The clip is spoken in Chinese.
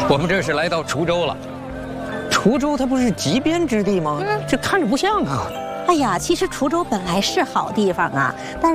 我们这是来到滁州了。滁州它不是极边之地吗？这看着不像啊。 哎呀，其实滁州本来是好地方啊，但